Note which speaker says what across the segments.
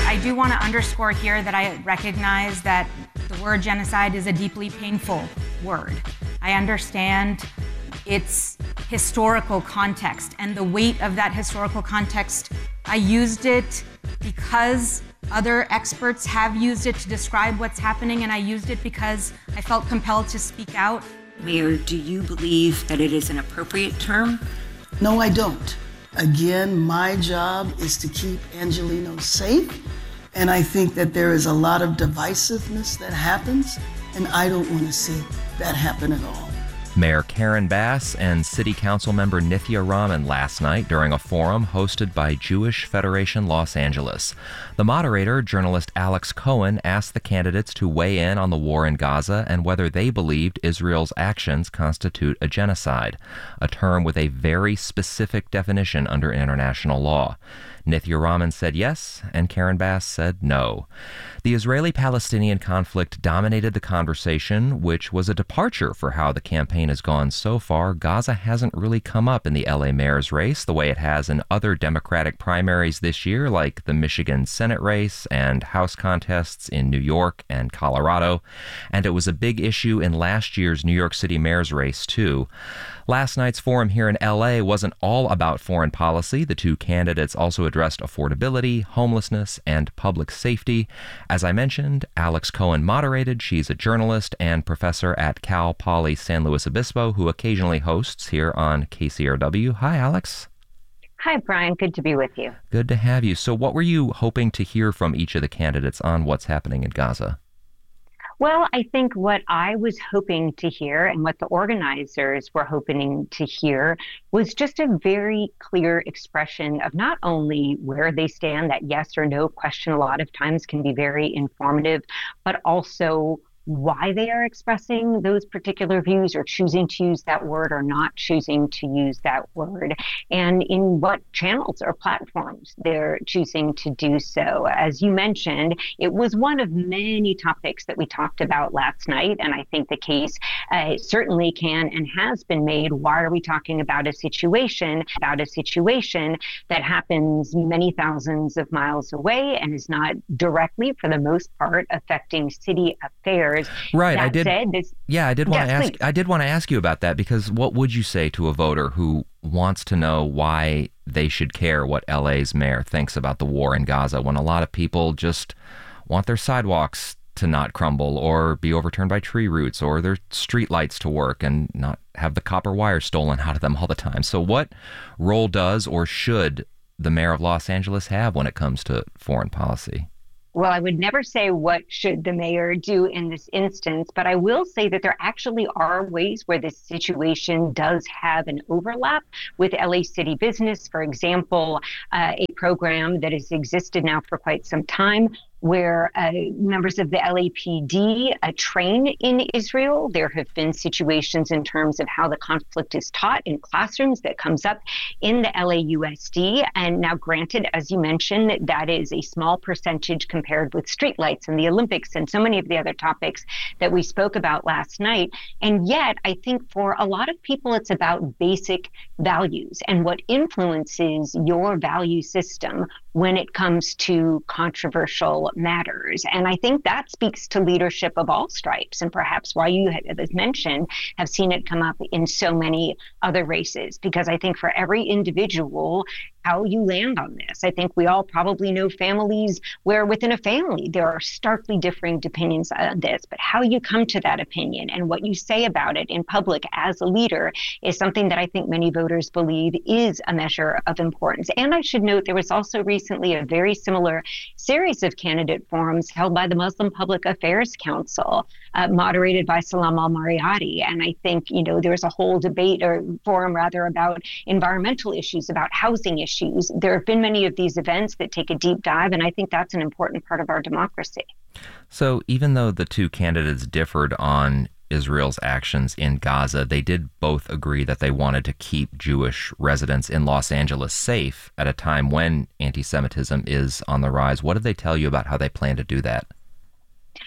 Speaker 1: I do want to underscore here that I recognize that the word genocide is a deeply painful word. I understand its historical context and the weight of that historical context. I used it because other experts have used it to describe what's happening, and I used it because I felt compelled to speak out.
Speaker 2: Mayor, do you believe that it is an appropriate term?
Speaker 3: No, I don't. Again, my job is to keep Angelino safe, and I think that there is a lot of divisiveness that happens, and I don't want to see that happen at all.
Speaker 4: Mayor Karen Bass and City Council member Nithya Raman last night during a forum hosted by Jewish Federation Los Angeles. The moderator, journalist Alex Cohen, asked the candidates to weigh in on the war in Gaza and whether they believed Israel's actions constitute a genocide, a term with a very specific definition under international law. Nithya Raman said yes, and Karen Bass said no. The Israeli-Palestinian conflict dominated the conversation, which was a departure for how the campaign has gone so far. Gaza hasn't really come up in the LA mayor's race the way it has in other Democratic primaries this year, like the Michigan Senate race and House contests in New York and Colorado. And it was a big issue in last year's New York City mayor's race, too. Last night's forum here in LA wasn't all about foreign policy. The two candidates also addressed affordability, homelessness, and public safety. As I mentioned, Alex Cohen moderated. She's a journalist and professor at Cal Poly San Luis Obispo who occasionally hosts here on KCRW. Hi, Alex.
Speaker 5: Hi, Brian. Good to be with you.
Speaker 4: Good to have you. So what were you hoping to hear from each of the candidates on what's happening in Gaza?
Speaker 5: Well, I think what I was hoping to hear and what the organizers were hoping to hear was just a very clear expression of not only where they stand, that yes or no question a lot of times can be very informative, but also why they are expressing those particular views or choosing to use that word or not choosing to use that word, and in what channels or platforms they're choosing to do so. As you mentioned, it was one of many topics that we talked about last night, and I think the case certainly can and has been made. Why are we talking about a situation that happens many thousands of miles away and is not directly, for the most part, affecting city affairs?
Speaker 4: Right.
Speaker 5: I
Speaker 4: did want to ask you about that, because what would you say to a voter who wants to know why they should care what LA's mayor thinks about the war in Gaza, when a lot of people just want their sidewalks to not crumble or be overturned by tree roots or their street lights to work and not have the copper wire stolen out of them all the time? So what role does or should the mayor of Los Angeles have when it comes to foreign policy?
Speaker 5: Well, I would never say what should the mayor do in this instance, but I will say that there actually are ways where this situation does have an overlap with LA City business. For example, a program that has existed now for quite some time where members of the LAPD train in Israel. There have been situations in terms of how the conflict is taught in classrooms that comes up in the LAUSD. And now, granted, as you mentioned, that is a small percentage compared with streetlights and the Olympics and so many of the other topics that we spoke about last night. And yet, I think for a lot of people, it's about basic values and what influences your value system when it comes to controversial matters. And I think that speaks to leadership of all stripes, and perhaps why you, as mentioned, have seen it come up in so many other races. Because I think for every individual, how you land on this. I think we all probably know families where within a family there are starkly differing opinions on this, but how you come to that opinion and what you say about it in public as a leader is something that I think many voters believe is a measure of importance. And I should note there was also recently a very similar series of candidate forums held by the Muslim Public Affairs Council, moderated by Salam al-Mariyati. And I think, there was a whole debate or forum rather about environmental issues, about housing issues. There have been many of these events that take a deep dive, and I think that's an important part of our democracy.
Speaker 4: So even though the two candidates differed on Israel's actions in Gaza, they did both agree that they wanted to keep Jewish residents in Los Angeles safe at a time when anti-Semitism is on the rise. What did they tell you about how they plan to do that?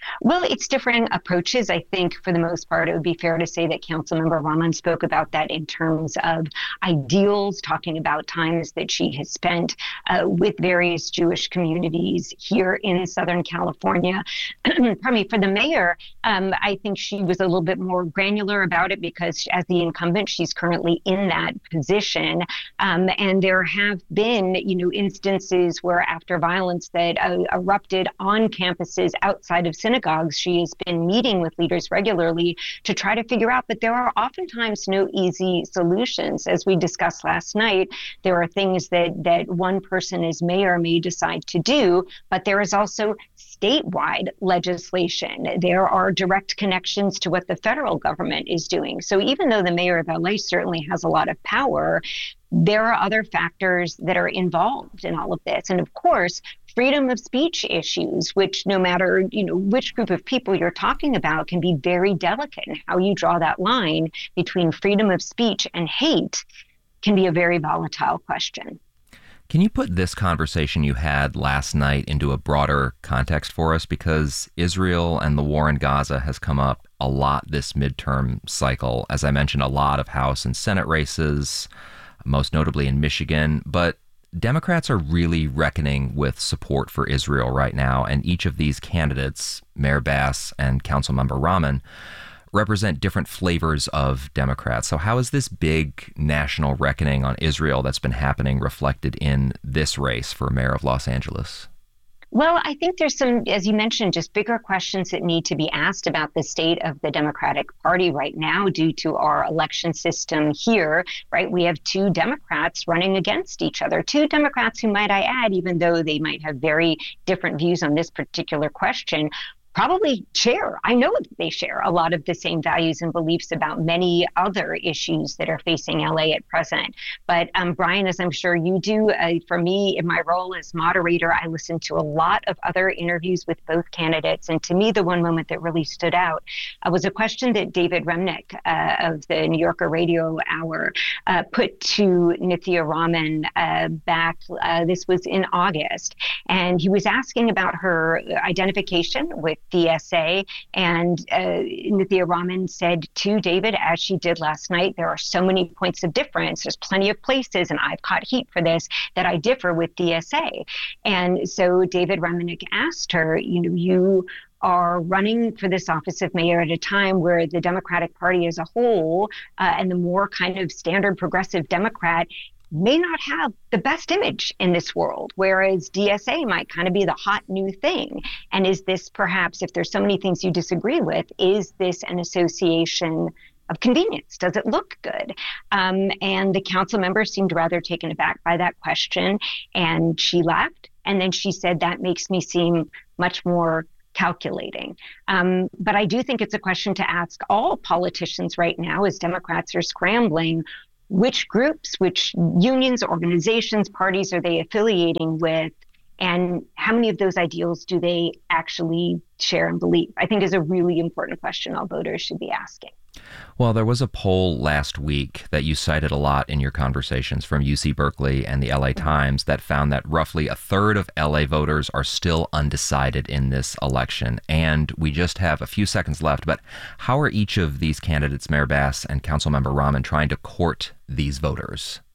Speaker 5: Well, it's different approaches. I think for the most part, it would be fair to say that Councilmember Rahman spoke about that in terms of ideals, talking about times that she has spent with various Jewish communities here in Southern California. Pardon me, for the mayor, I think she was a little bit more granular about it because as the incumbent, she's currently in that position. And there have been, instances where after violence that erupted on campuses outside of synagogues, she has been meeting with leaders regularly to try to figure out, but there are oftentimes no easy solutions. As we discussed last night, there are things that one person as mayor may decide to do, but there is also statewide legislation. There are direct connections to what the federal government is doing. So even though the mayor of LA certainly has a lot of power, there are other factors that are involved in all of this. And of course, freedom of speech issues, which no matter, which group of people you're talking about, can be very delicate. And how you draw that line between freedom of speech and hate can be a very volatile question.
Speaker 4: Can you put this conversation you had last night into a broader context for us? Because Israel and the war in Gaza has come up a lot this midterm cycle. As I mentioned, a lot of House and Senate races, most notably in Michigan. But Democrats are really reckoning with support for Israel right now. And each of these candidates, Mayor Bass and Councilmember Rahman, represent different flavors of Democrats. So how is this big national reckoning on Israel that's been happening reflected in this race for mayor of Los Angeles?
Speaker 5: Well, I think there's some, as you mentioned, just bigger questions that need to be asked about the state of the Democratic Party right now due to our election system here, right? We have two Democrats running against each other, two Democrats who, might I add, even though they might have very different views on this particular question, probably I know that they share a lot of the same values and beliefs about many other issues that are facing LA at present. But Brian, as I'm sure you do, for me, in my role as moderator, I listened to a lot of other interviews with both candidates. And to me, the one moment that really stood out was a question that David Remnick of the New Yorker Radio Hour put to Nithya Rahman back, this was in August. And he was asking about her identification with DSA, and Nithya Rahman said to David, as she did last night, there are so many points of difference. There's plenty of places, and I've caught heat for this, that I differ with DSA. And so David Remnick asked her, you are running for this office of mayor at a time where the Democratic Party as a whole, and the more kind of standard progressive Democrat, may not have the best image in this world, whereas DSA might kind of be the hot new thing. And is this perhaps, if there's so many things you disagree with, is this an association of convenience? Does it look good? And the council member seemed rather taken aback by that question, and she laughed. And then she said, that makes me seem much more calculating. But I do think it's a question to ask all politicians right now as Democrats are scrambling. Which groups, which unions, organizations, parties are they affiliating with, and how many of those ideals do they actually share and believe? I think is a really important question all voters should be asking.
Speaker 4: Well, there was a poll last week that you cited a lot in your conversations from UC Berkeley and the LA Times that found that roughly a third of LA voters are still undecided in this election. And we just have a few seconds left, but how are each of these candidates, Mayor Bass and Councilmember Rahman, trying to court these voters?